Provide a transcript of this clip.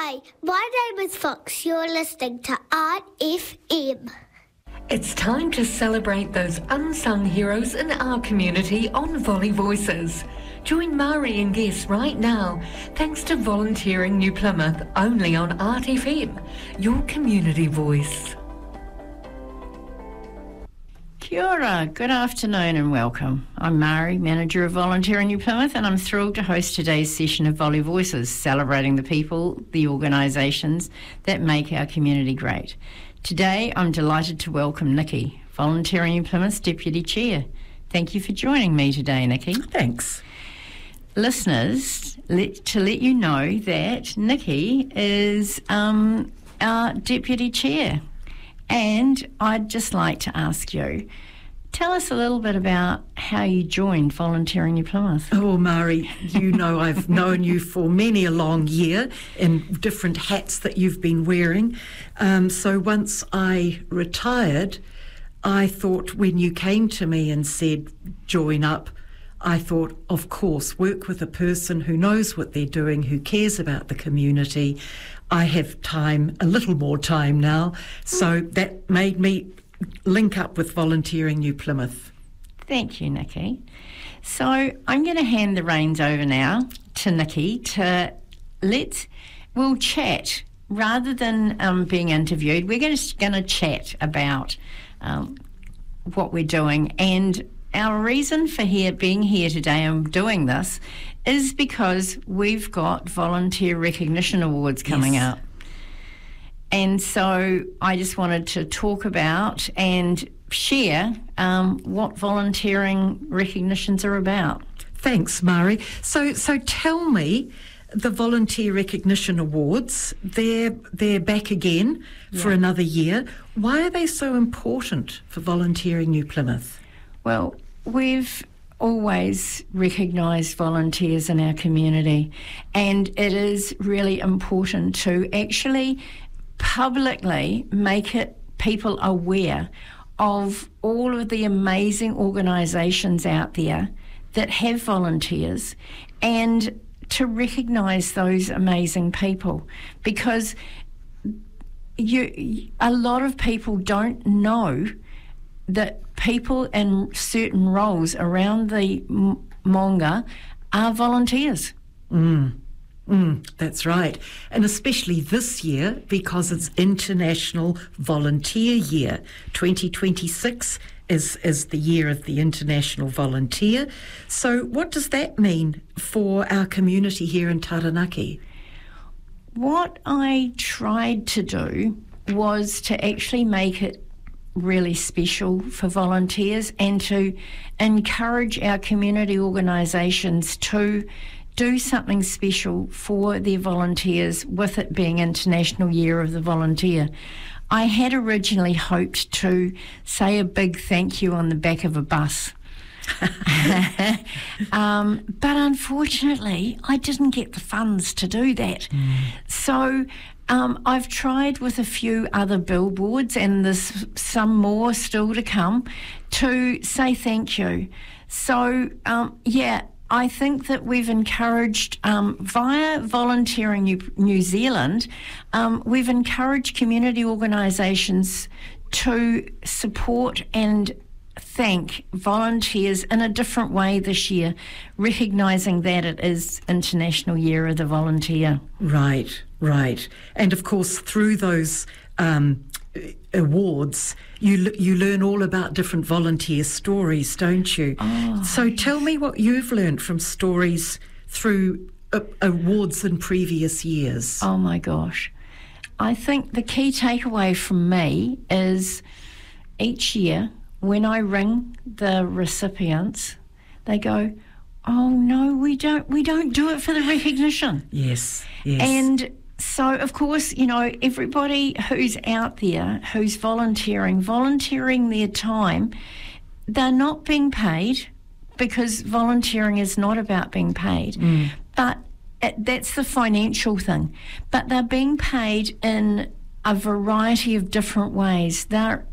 Hi, my name is Fox. You're listening to Art FM. It's time to celebrate those unsung heroes in our community on Volley Voices. Join Mari and Guess right now, thanks to Volunteering New Plymouth, only on Art FM, your community voice. Kia ora, good afternoon and welcome. I'm Mari, Manager of Volunteering New Plymouth, and I'm thrilled to host today's session of Volley Voices, celebrating the people, the organisations that make our community great. Today, I'm delighted to welcome Nikki, Volunteering New Plymouth's Deputy Chair. Thank you for joining me today, Nikki. Thanks. Listeners, to let you know that Nikki is our Deputy Chair. And I'd just like to ask you, tell us a little bit about how you joined Volunteering New Plymouth. Oh, Mari, you know I've known you for many a long year in different hats that you've been wearing. So once I retired, I thought when you came to me and said, join up, I thought, of course, work with a person who knows what they're doing, who cares about the community. I have time, a little more time now, so that made me link up with Volunteering New Plymouth. Thank you, Nikki. So I'm going to hand the reins over now to Nikki to we'll chat rather than being interviewed. We're going to chat about what we're doing, and our reason for being here today and doing this is because we've got Volunteer Recognition Awards coming up. And so I just wanted to talk about and share what volunteering recognitions are about. Thanks, Mari. So tell me, the Volunteer Recognition Awards, they're back again for another year. Why are they so important for Volunteering New Plymouth? Well, we've always recognised volunteers in our community, and it is really important to actually publicly make people aware of all of the amazing organisations out there that have volunteers, and to recognise those amazing people, because a lot of people don't know that people in certain roles around the manga are volunteers. That's right. And especially this year, because it's International Volunteer Year. 2026 is the year of the International Volunteer. So what does that mean for our community here in Taranaki? What I tried to do was to actually make it really special for volunteers and to encourage our community organisations to do something special for their volunteers, with it being International Year of the Volunteer. I had originally hoped to say a big thank you on the back of a bus. But unfortunately, I didn't get the funds to do that. So I've tried with a few other billboards, and there's some more still to come, to say thank you. So, I think that we've encouraged, via Volunteering New Zealand, we've encouraged community organisations to support and thank volunteers in a different way this year, recognising that it is International Year of the Volunteer. Right. And of course, through those awards, you learn all about different volunteer stories, don't you? So tell me what you've learned from stories through awards in previous years. Oh my gosh. I think the key takeaway from me is each year when I ring the recipients, they go, oh no, we don't do it for the recognition. Yes. And so, of course, everybody who's out there, who's volunteering their time, they're not being paid, because volunteering is not about being paid. But that's the financial thing. But they're being paid in a variety of different ways. They're